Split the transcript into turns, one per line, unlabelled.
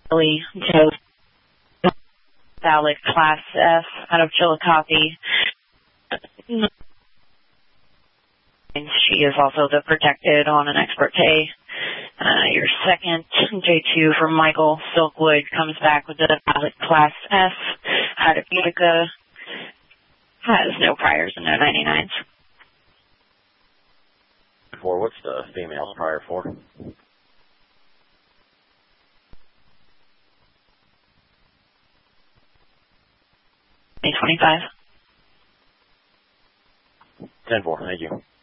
Billy Joe Valid Class F out of Chillicothe. She is also the protected on an expert pay. Your second, J2 from Michael Silkwood, comes back with a valid Class F out of Utica. Has no priors and no 99s.
What's the female prior for?
May 25.
10-4, thank you.